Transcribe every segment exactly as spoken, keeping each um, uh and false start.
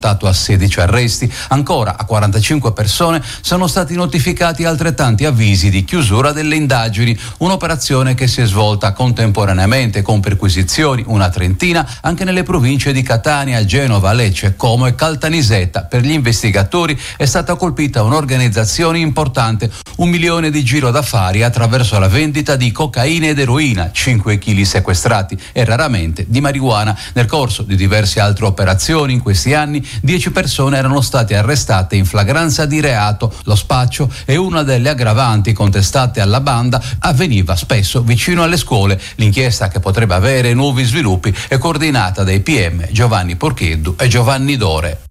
a sedici arresti. Ancora a quarantacinque persone sono stati notificati altrettanti avvisi di chiusura delle indagini, un'operazione che si è svolta contemporaneamente con perquisizioni, una trentina, anche nelle province di Catania, Genova, Lecce, Como e Caltanissetta. Per gli investigatori è stata colpita un'organizzazione importante, un milione di giro d'affari attraverso la vendita di cocaina ed eroina, cinque chili sequestrati e raramente di marijuana. Nel corso di diverse altre operazioni in questi anni dieci persone erano state arrestate in flagranza di reato. Lo spaccio è una delle aggravanti contestate alla banda, avveniva spesso vicino alle scuole. L'inchiesta, che potrebbe avere nuovi sviluppi, è coordinata dai P M Giovanni Porcheddu e Giovanni Dore.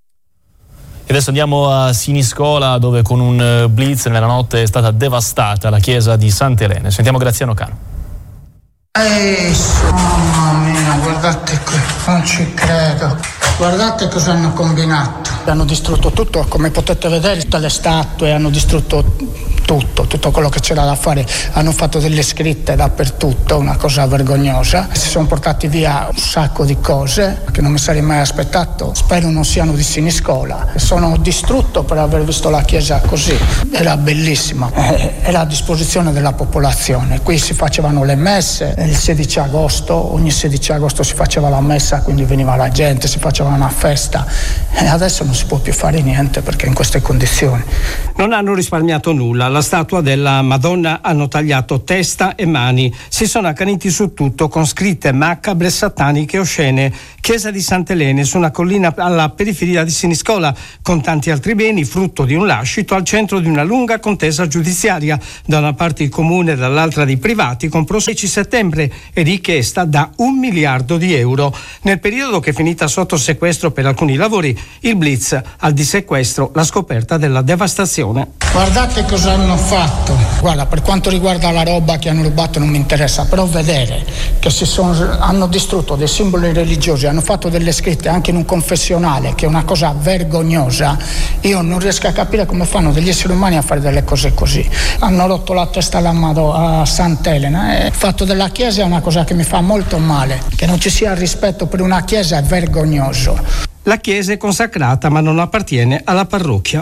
E adesso andiamo a Siniscola, dove con un blitz nella notte è stata devastata la chiesa di Sant'Elene. Sentiamo Graziano Cano. Ehi, mamma mia, guardate qui, non ci credo. Guardate cosa hanno combinato. Hanno distrutto tutto, come potete vedere, tutte le statue, hanno distrutto tutto, tutto quello che c'era da fare. Hanno fatto delle scritte dappertutto, una cosa vergognosa. Si sono portati via un sacco di cose che non mi sarei mai aspettato. Spero non siano di Siniscola. Sono distrutto per aver visto la chiesa così. Era bellissima, era a disposizione della popolazione. Qui si facevano le messe il sedici agosto, ogni sedici agosto si faceva la messa, quindi veniva la gente, si faceva una festa, e adesso non si può più fare niente perché in queste condizioni. Non hanno risparmiato nulla. La statua della Madonna hanno tagliato testa e mani, si sono accaniti su tutto con scritte macabre, sataniche e oscene. Chiesa di Sant'Elene, su una collina alla periferia di Siniscola, con tanti altri beni, frutto di un lascito al centro di una lunga contesa giudiziaria, da una parte il comune e dall'altra di privati, con processo settembre e richiesta da un miliardo di euro. Nel periodo che è finita sotto sequestro per alcuni lavori, il blitz al dissequestro, la scoperta della devastazione. Guardate cosa hanno fatto. Guarda, per quanto riguarda la roba che hanno rubato non mi interessa, però vedere che si sono, hanno distrutto dei simboli religiosi, hanno fatto delle scritte anche in un confessionale, che è una cosa vergognosa. Io non riesco a capire come fanno degli esseri umani a fare delle cose così. Hanno rotto la testa alla Mado, a Sant'Elena, e il fatto della chiesa è una cosa che mi fa molto male. Che non ci sia rispetto per una chiesa è vergognoso. La chiesa è consacrata ma non appartiene alla parrocchia.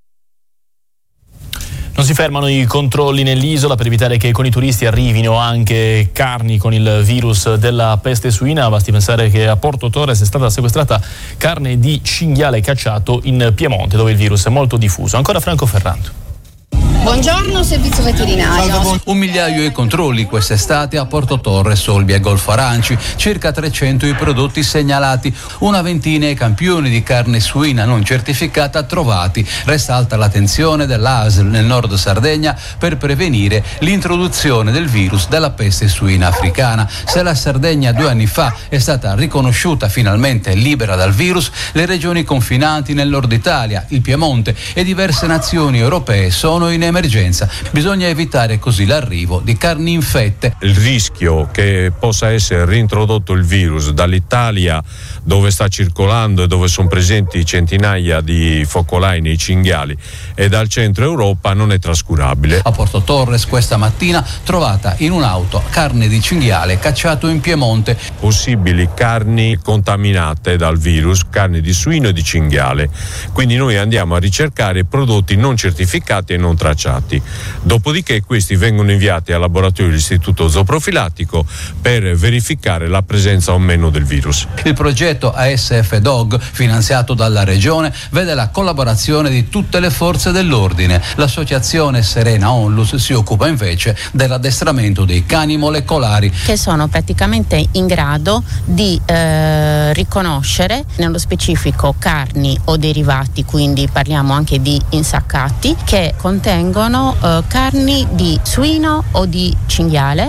Non si fermano i controlli nell'isola per evitare che con i turisti arrivino anche carni con il virus della peste suina. Basti pensare che a Porto Torres è stata sequestrata carne di cinghiale cacciato in Piemonte, dove il virus è molto diffuso. Ancora Franco Ferrando. Buongiorno, servizio veterinario. Un migliaio i controlli quest'estate a Porto Torres, Olbia e Golfo Aranci, circa trecento i prodotti segnalati, una ventina i campioni di carne suina non certificata trovati. Resta alta l'attenzione dell'A S L nel nord Sardegna per prevenire l'introduzione del virus della peste suina africana. Se la Sardegna due anni fa è stata riconosciuta finalmente libera dal virus, le regioni confinanti nel nord Italia, il Piemonte e diverse nazioni europee sono in emergenza. Bisogna evitare così l'arrivo di carni infette. Il rischio che possa essere reintrodotto il virus dall'Italia, dove sta circolando e dove sono presenti centinaia di focolai nei cinghiali, e dal centro Europa non è trascurabile. A Porto Torres questa mattina trovata in un'auto carne di cinghiale cacciato in Piemonte. Possibili carni contaminate dal virus, carne di suino e di cinghiale. Quindi noi andiamo a ricercare prodotti non certificati e non tracciati. Dopodiché questi vengono inviati al laboratorio dell'Istituto Zooprofilattico per verificare la presenza o meno del virus. Il progetto A S F Dog, finanziato dalla Regione, vede la collaborazione di tutte le forze dell'ordine. L'associazione Serena Onlus si occupa invece dell'addestramento dei cani molecolari, che sono praticamente in grado di eh, riconoscere nello specifico carni o derivati, quindi parliamo anche di insaccati, che contengono eh, carni di suino o di cinghiale.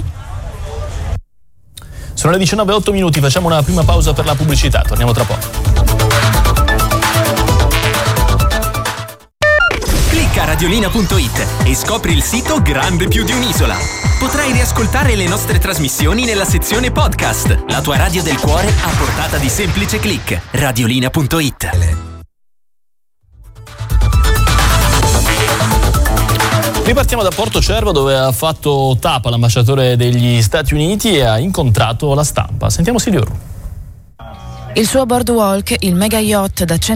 Sono le diciannove e otto minuti, facciamo una prima pausa per la pubblicità, torniamo tra poco. Clicca radiolina punto it e scopri il sito grande più di un'isola. Potrai riascoltare le nostre trasmissioni nella sezione podcast. La tua radio del cuore a portata di semplice click. radiolina punto it. Ripartiamo da Porto Cervo, dove ha fatto tappa l'ambasciatore degli Stati Uniti e ha incontrato la stampa. Sentiamo Silvio Ru. Il suo boardwalk, il mega yacht da